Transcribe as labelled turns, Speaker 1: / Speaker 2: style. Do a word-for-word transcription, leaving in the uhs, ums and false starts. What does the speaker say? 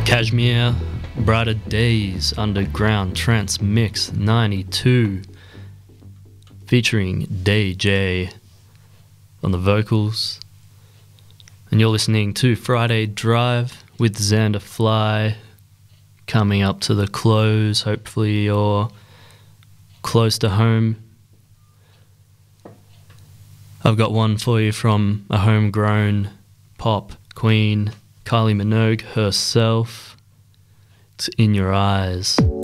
Speaker 1: Kashmir, Brighter Days, Underground Trance Mix ninety-two, featuring Day J on the vocals. And you're listening to Friday Drive with Xander Fly, coming up to the close. Hopefully you're close to home. I've got one for you from a homegrown pop queen, Kylie Minogue herself. It's In Your Eyes.